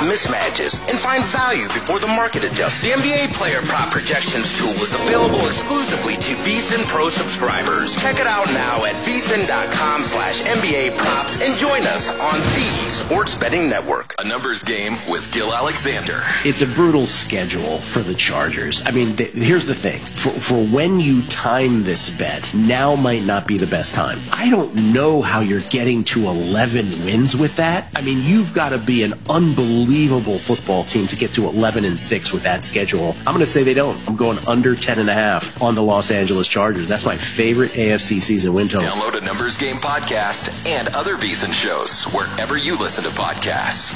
mismatches and find value before the market adjusts. The NBA Player Prop Projections tool is available exclusively to VSiN Pro subscribers. Check it out now at vsin.com/NBA props and join us on the Sports Betting Network. A numbers game with Gil Alexander. It's a brutal schedule for the Chargers. I mean, here's the thing. For when you time this bet, now might not be the best time. I don't know how you're getting to 11 wins with that. I mean, you've got to be an unbelievable football team to get to 11-6 with that schedule. I'm going to say they don't. I'm going under 10.5 on the Los Angeles Chargers. That's my favorite AFC season win total. Download a Numbers Game podcast and other VSiN shows wherever you listen to podcasts.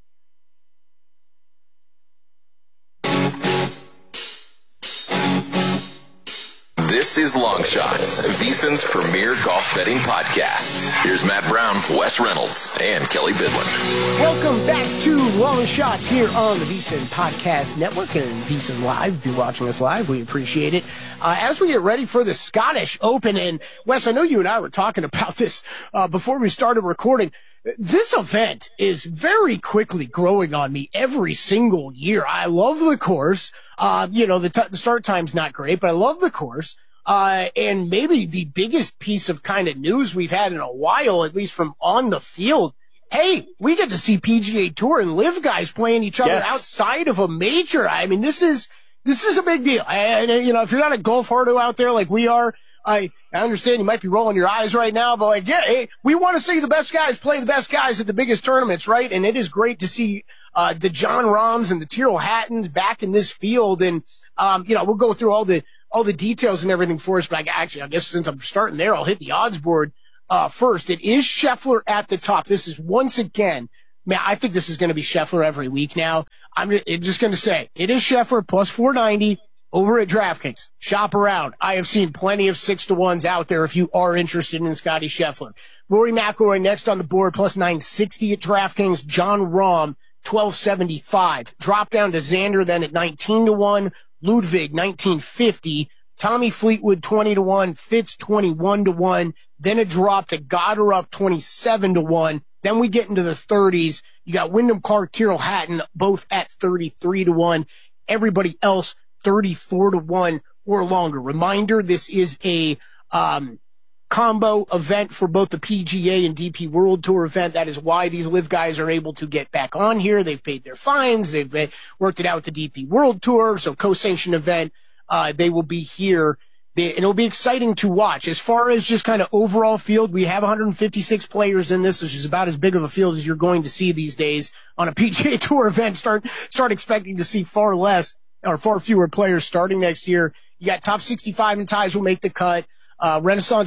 This is Long Shots, VSiN's premier golf betting podcast. Here's Matt Brown, Wes Reynolds, and Kelly Bidlin. Welcome back to Long Shots here on the VSiN Podcast Network and VSiN Live. If you're watching us live, we appreciate it. As we get ready for the Scottish Open, and Wes, I know you and I were talking about this before we started recording. This event is very quickly growing on me every single year. I love the course. The start time's not great, but I love the course. And maybe the biggest piece of kind of news we've had in a while, at least from on the field. Hey, we get to see PGA Tour and LIV guys playing each other outside of a major. I mean, this is a big deal. And if you're not a golf hardo out there like we are, I understand you might be rolling your eyes right now, but we want to see the best guys play the best guys at the biggest tournaments, right? And it is great to see the Jon Rahms and the Tyrrell Hattons back in this field. And we'll go through all the details and everything for us. But I guess since I'm starting there, I'll hit the odds board first. It is Scheffler at the top. This is once again, man, I think this is going to be Scheffler every week now. I'm just going to say it is Scheffler plus 490. Over at DraftKings. Shop around. I have seen plenty of 6-1s out there if you are interested in Scotty Scheffler. Rory McIlroy next on the board, plus 960 at DraftKings. Jon Rahm, 1275. Drop down to Xander then at 19-1. Ludwig, 1950. Tommy Fleetwood, 20-1. Fitz, 21-1. Then a drop to Goddard 27-1. Then we get into the 30s. You got Wyndham Clark, Tyrrell Hatton, both at 33-1. Everybody else, 34-1 or longer. Reminder, this is a combo event for both the PGA and DP World Tour event. That is why these LIV guys are able to get back on here. They've paid their fines. They've worked it out with the DP World Tour. So co-sanctioned event. They will be here. It'll be exciting to watch. As far as just kind of overall field, we have 156 players in this, which is about as big of a field as you're going to see these days on a PGA Tour event. Start expecting to see far fewer players starting next year. You got top 65 and ties will make the cut. Renaissance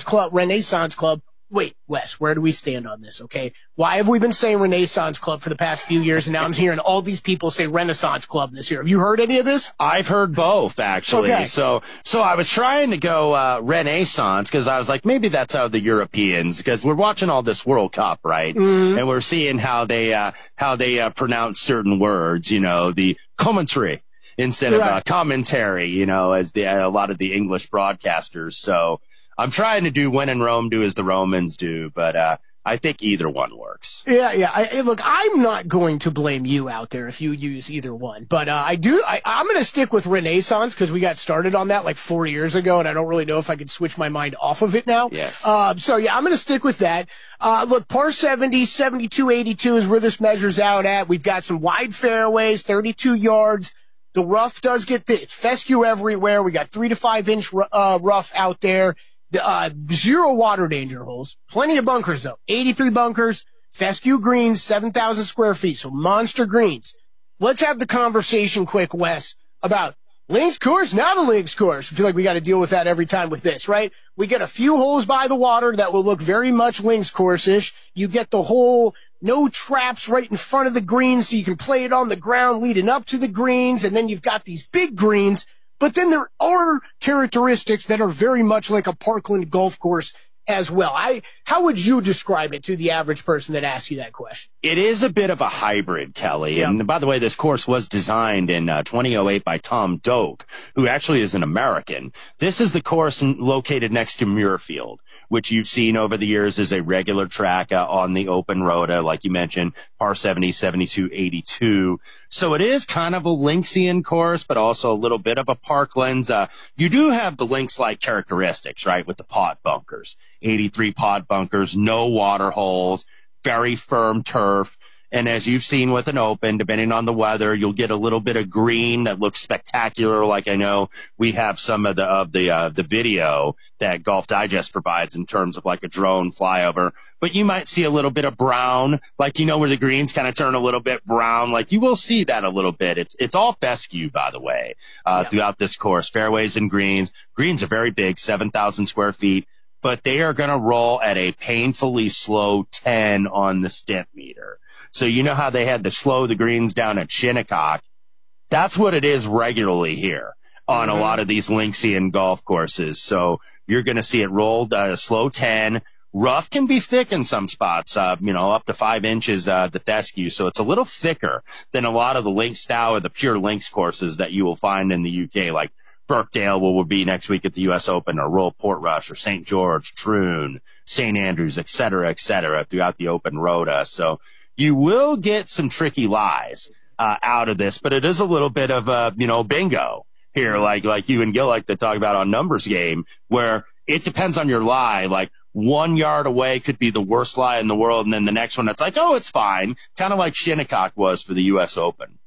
Club. Wait, Wes, where do we stand on this? Okay. Why have we been saying Renaissance Club for the past few years? And now I'm hearing all these people say Renaissance Club this year. Have you heard any of this? I've heard both, actually. Okay. So I was trying to go, Renaissance because I was like, maybe that's how the Europeans, because we're watching all this World Cup, right? Mm-hmm. And we're seeing how they pronounce certain words, the commentary instead of commentary, as a lot of the English broadcasters. So I'm trying to do when in Rome, do as the Romans do, but I think either one works. Yeah. Look, I'm not going to blame you out there if you use either one, but I'm going to stick with Renaissance because we got started on that like 4 years ago, and I don't really know if I could switch my mind off of it now. Yes. I'm going to stick with that. Look, par 70, 72-82 is where this measures out at. We've got some wide fairways, 32 yards. The rough does get thick. It's fescue everywhere. We got 3 to 5 inch rough out there. Zero water danger holes. Plenty of bunkers though. 83 bunkers. Fescue greens, 7,000 square feet. So monster greens. Let's have the conversation quick, Wes, about links course, not a links course. I feel like we got to deal with that every time with this, right? We get a few holes by the water that will look very much links course-ish. You get the whole no traps right in front of the greens so you can play it on the ground leading up to the greens. And then you've got these big greens. But then there are characteristics that are very much like a Parkland golf course as well. How would you describe it to the average person that asks you that question? It is a bit of a hybrid, Kelly. Yep. And by the way, this course was designed in 2008 by Tom Doak, who actually is an American. This is the course located next to Muirfield, which you've seen over the years is a regular track on the open road, like you mentioned, par 70, 72, 82. So it is kind of a Linksian course, but also a little bit of a Parklands. You do have the links-like characteristics, right, with the pot bunkers. 83 pot bunkers, no water holes, very firm turf. And as you've seen with an open, depending on the weather, you'll get a little bit of green that looks spectacular. Like I know we have some of the video that Golf Digest provides in terms of like a drone flyover. But you might see a little bit of brown, like where the greens kind of turn a little bit brown. Like you will see that a little bit. It's all fescue, by the way, throughout this course. Fairways and greens. Greens are very big, 7,000 square feet. But they are going to roll at a painfully slow 10 on the Stimpmeter. So you know how they had to slow the greens down at Shinnecock? That's what it is regularly here on a lot of these Linksian golf courses. So you're going to see it rolled a slow 10. Rough can be thick in some spots, up to 5 inches, the fescue. So it's a little thicker than a lot of the links style or the pure links courses that you will find in the UK, like Birkdale will be next week at the U.S. Open, or Royal Portrush, or St. George, Troon, St. Andrews, et cetera, throughout the open rota. So you will get some tricky lies out of this, but it is a little bit of a, bingo here, like you and Gil like to talk about on Numbers Game, where it depends on your lie. Like 1 yard away could be the worst lie in the world, and then the next one it's like, oh, it's fine, kind of like Shinnecock was for the U.S. Open.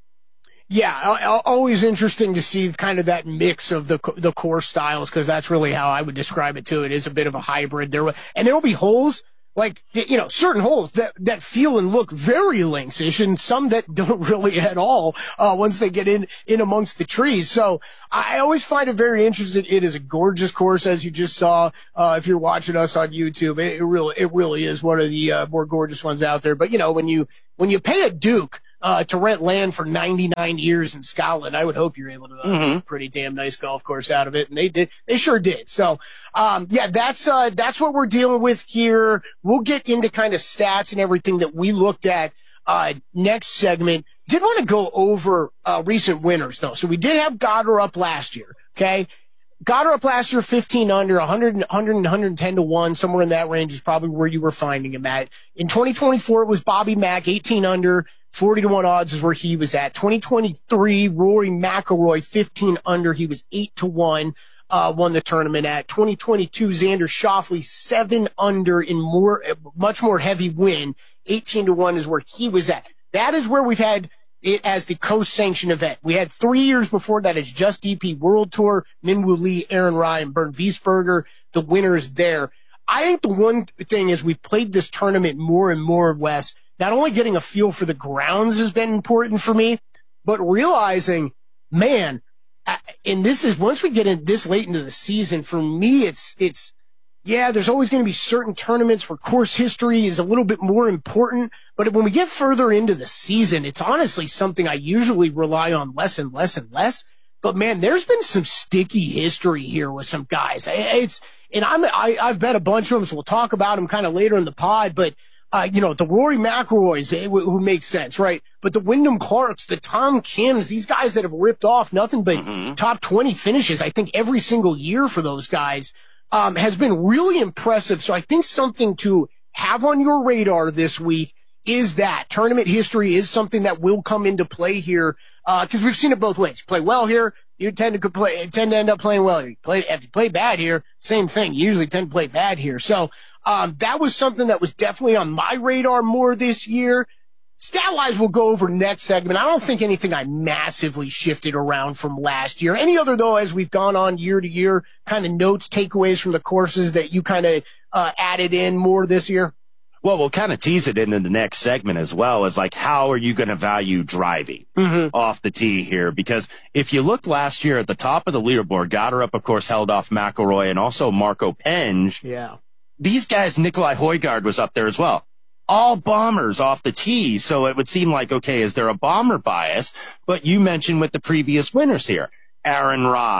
Yeah, always interesting to see kind of that mix of the course styles, because that's really how I would describe it too. It is a bit of a hybrid. There will be holes, like, certain holes that feel and look very linksish, and some that don't really at all, once they get in amongst the trees. So I always find it very interesting. It is a gorgeous course, as you just saw, if you're watching us on YouTube. It really is one of the, more gorgeous ones out there. But, when you pay a Duke, to rent land for 99 years in Scotland, I would hope you're able to make a pretty damn nice golf course out of it. And they sure did. So, that's what we're dealing with here. We'll get into kind of stats and everything that we looked at, next segment. Did want to go over, recent winners though. So we did have Goddard up last year. Okay. Goddard up last year, 15 under, 110 to 1, somewhere in that range is probably where you were finding him at. In 2024, it was Bobby Mack, 18 under, 40 to 1 odds is where he was at. 2023, Rory McIlroy, 15 under, he was 8 to 1, won the tournament at. 2022, Xander Schauffele, 7 under in much more heavy win, 18 to 1 is where he was at. That is where we've had it as the co-sanctioned event. We had 3 years before that as Just DP World Tour, Minwoo Lee, Aaron Rai, and Bernd Wiesberger, the winners there. I think the one thing is we've played this tournament more and more, Wes, not only getting a feel for the grounds has been important for me, but realizing, man, and this is, once we get in this late into the season, for me, it's, there's always going to be certain tournaments where course history is a little bit more important. But when we get further into the season, it's honestly something I usually rely on less and less and less. But man, there's been some sticky history here with some guys. I've bet a bunch of them, so we'll talk about them kind of later in the pod. But, the Rory McIlroys, who makes sense, right? But the Wyndham Clarks, the Tom Kims, these guys that have ripped off nothing but top 20 finishes, I think every single year for those guys, has been really impressive. So I think something to have on your radar this week is that tournament history is something that will come into play here. Cause we've seen it both ways. You play well here, you tend to end up playing well here. If you play bad here, same thing. You usually tend to play bad here. So, that was something that was definitely on my radar more this year. Stat-wise, we'll go over next segment. I don't think anything I massively shifted around from last year. Any other, though, as we've gone on year to year, kind of notes, takeaways from the courses that you kind of added in more this year? Well, we'll kind of tease it into the next segment as well, as like, how are you going to value driving off the tee here? Because if you looked last year at the top of the leaderboard, Goddard, of course, held off McIlroy and also Marco Penge. Yeah. These guys, Nikolai Højgaard was up there as well. All bombers off the tee. So it would seem like, okay, is there a bomber bias? But you mentioned with the previous winners here, Aaron Rai,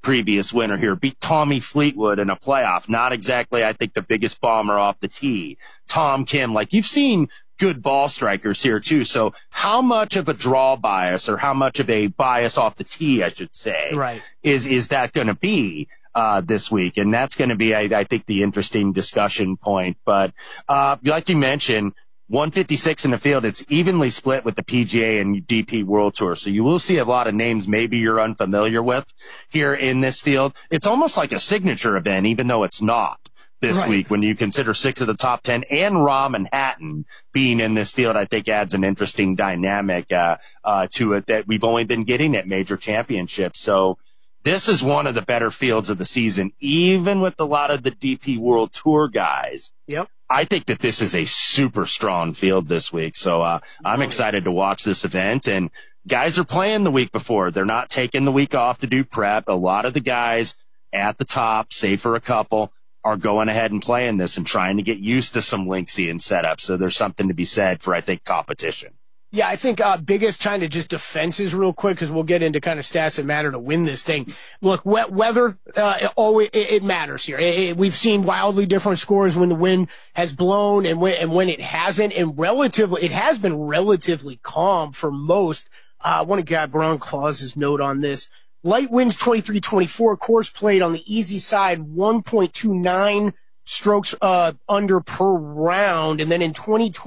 previous winner here, beat Tommy Fleetwood in a playoff. Not exactly, I think, the biggest bomber off the tee. Tom Kim, like, you've seen good ball strikers here too. So how much of a draw bias, or how much of a bias off the tee, I should say, right, is that going to be this week? And that's going to be, I think, the interesting discussion point. But like you mentioned, 156 in the field, it's evenly split with the PGA and DP World Tour. So you will see a lot of names maybe you're unfamiliar with here in this field. It's almost like a signature event, even though it's not this week, when you consider 6 of the top 10 and Rahm and Hatton being in this field. I think adds an interesting dynamic to it that we've only been getting at major championships. So this is one of the better fields of the season, even with a lot of the DP World Tour guys. Yep. I think that this is a super strong field this week. So I'm excited to watch this event. And guys are playing the week before. They're not taking the week off to do prep. A lot of the guys at the top, save for a couple, are going ahead and playing this and trying to get used to some Linksian setup. So there's something to be said for, I think, competition. Yeah, I think biggest kind of just defenses real quick, because we'll get into kind of stats that matter to win this thing. Look, weather, it matters here. We've seen wildly different scores when the wind has blown and when it hasn't, and it has been relatively calm for most. I want to get Brian Claus's note on this. Light winds 23-24, course played on the easy side, 1.29 strokes under per round. And then in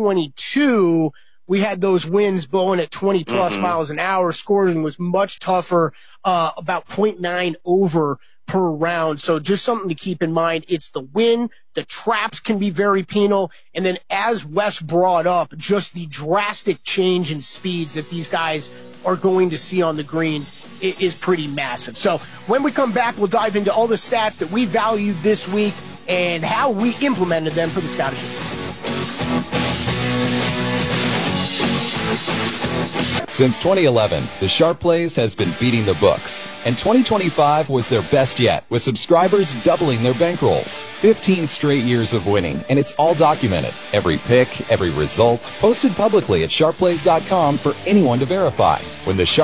2022, we had those winds blowing at 20 plus miles an hour. Scoring was much tougher, about 0.9 over per round. So just something to keep in mind. It's the wind. The traps can be very penal. And then, as Wes brought up, just the drastic change in speeds that these guys are going to see on the greens is pretty massive. So when we come back, we'll dive into all the stats that we valued this week and how we implemented them for the Scottish. Since 2011, the Sharp Plays has been beating the books, and 2025 was their best yet, with subscribers doubling their bankrolls. 15 straight years of winning, and it's all documented. Every pick, every result, posted publicly at sharpplays.com for anyone to verify. When the Sharp